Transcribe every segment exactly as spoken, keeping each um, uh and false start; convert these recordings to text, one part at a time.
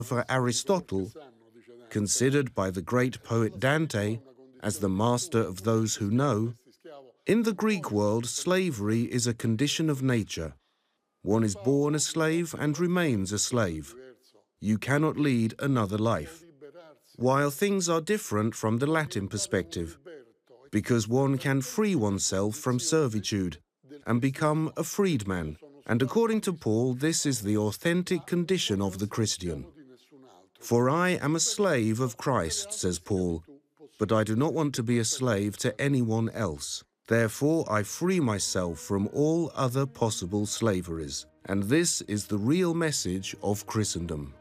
philosopher Aristotle, considered by the great poet Dante as the master of those who know, in the Greek world, slavery is a condition of nature. One is born a slave and remains a slave. You cannot lead another life. While things are different from the Latin perspective, because one can free oneself from servitude and become a freedman. And according to Paul, this is the authentic condition of the Christian. For I am a slave of Christ, says Paul, but I do not want to be a slave to anyone else. Therefore, I free myself from all other possible slaveries. And this is the real message of Christendom.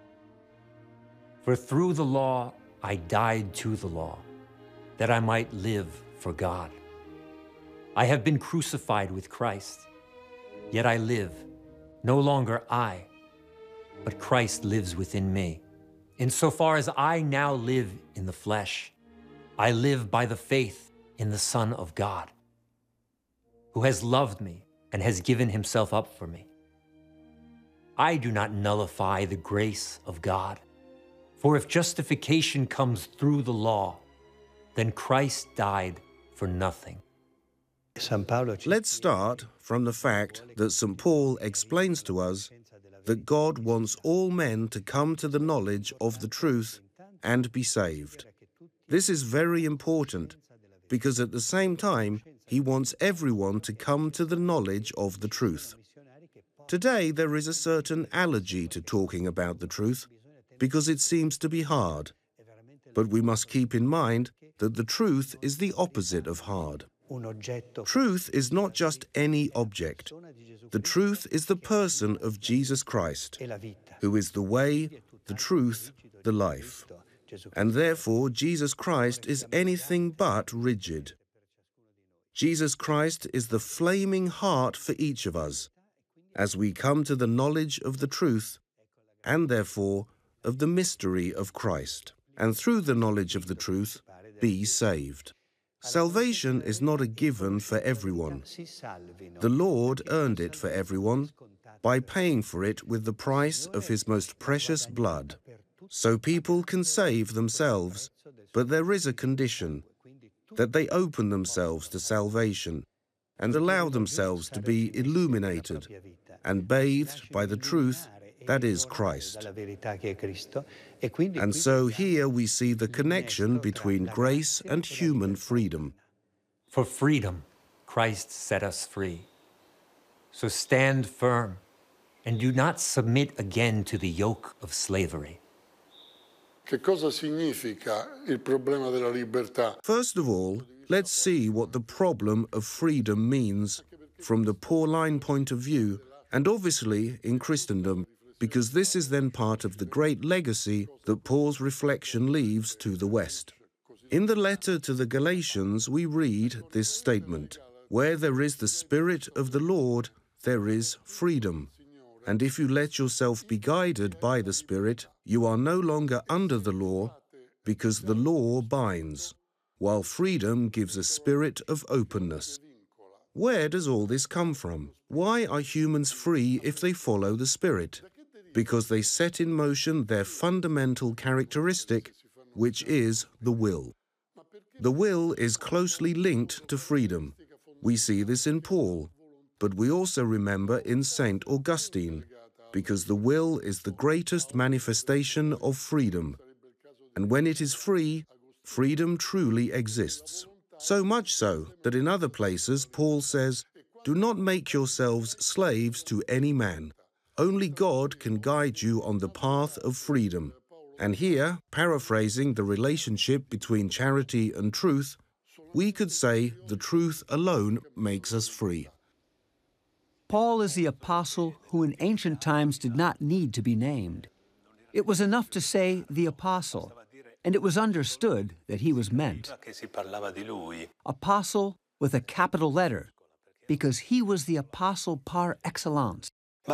For through the law I died to the law, that I might live for God. I have been crucified with Christ, yet I live, no longer I, but Christ lives within me. Insofar as I now live in the flesh, I live by the faith in the Son of God, who has loved me and has given himself up for me. I do not nullify the grace of God, for if justification comes through the law, then Christ died for nothing. Let's start from the fact that Saint Paul explains to us that God wants all men to come to the knowledge of the truth and be saved. This is very important, because at the same time, he wants everyone to come to the knowledge of the truth. Today, there is a certain allergy to talking about the truth, because it seems to be hard. But we must keep in mind that the truth is the opposite of hard. Truth is not just any object. The truth is the person of Jesus Christ, who is the way, the truth, the life. And therefore, Jesus Christ is anything but rigid. Jesus Christ is the flaming heart for each of us, as we come to the knowledge of the truth, and therefore of the mystery of Christ, and through the knowledge of the truth, be saved. Salvation is not a given for everyone. The Lord earned it for everyone by paying for it with the price of his most precious blood. So people can save themselves, but there is a condition, that they open themselves to salvation and allow themselves to be illuminated and bathed by the truth that is Christ. And so here we see the connection between grace and human freedom. For freedom, Christ set us free. So stand firm and do not submit again to the yoke of slavery. First of all, let's see what the problem of freedom means from the Pauline point of view, and obviously in Christendom, because this is then part of the great legacy that Paul's reflection leaves to the West. In the letter to the Galatians, we read this statement: "Where there is the Spirit of the Lord, there is freedom. And if you let yourself be guided by the Spirit, you are no longer under the law, because the law binds, while freedom gives a spirit of openness." Where does all this come from? Why are humans free if they follow the Spirit? Because they set in motion their fundamental characteristic, which is the will. The will is closely linked to freedom. We see this in Paul, but we also remember in Saint Augustine, because the will is the greatest manifestation of freedom. And when it is free, freedom truly exists. So much so that in other places Paul says, "Do not make yourselves slaves to any man. Only God can guide you on the path of freedom." And here, paraphrasing the relationship between charity and truth, we could say the truth alone makes us free. Paul is the apostle who in ancient times did not need to be named. It was enough to say the apostle, and it was understood that he was meant. Apostle with a capital letter, because he was the apostle par excellence.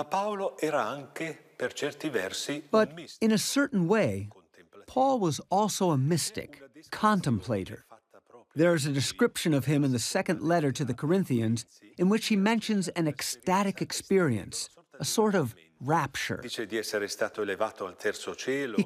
But in a certain way, Paul was also a mystic, contemplator. There is a description of him in the second letter to the Corinthians in which he mentions an ecstatic experience, a sort of rapture. Dice di essere stato elevato al terzo cielo. He